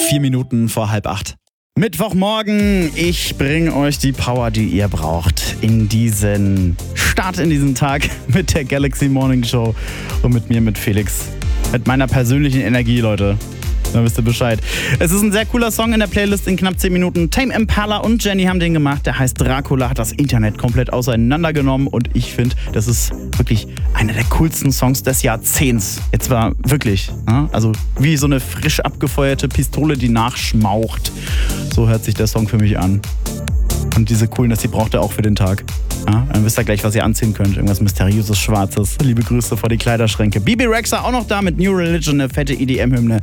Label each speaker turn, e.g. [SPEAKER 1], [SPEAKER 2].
[SPEAKER 1] 4 Minuten vor 7:30. Mittwochmorgen, ich bringe euch die Power, die ihr braucht in diesen Start, in diesen Tag mit der Galaxy Morning Show und mit mir, mit Felix. Mit meiner persönlichen Energie, Leute. Dann wisst ihr Bescheid. Es ist ein sehr cooler Song in der Playlist in knapp 10 Minuten. Tame Impala und Jenny haben den gemacht. Der heißt Dracula, hat das Internet komplett auseinandergenommen. Und ich finde, das ist wirklich einer der coolsten Songs des Jahrzehnts. Jetzt war wirklich, also wie so eine frisch abgefeuerte Pistole, die nachschmaucht. So hört sich der Song für mich an. Und diese Coolness, die braucht ihr auch für den Tag. Ja, dann wisst ihr gleich, was ihr anziehen könnt. Irgendwas Mysteriöses, Schwarzes. Liebe Grüße vor die Kleiderschränke. Bebe Rexha auch noch da mit New Religion, eine fette EDM-Hymne.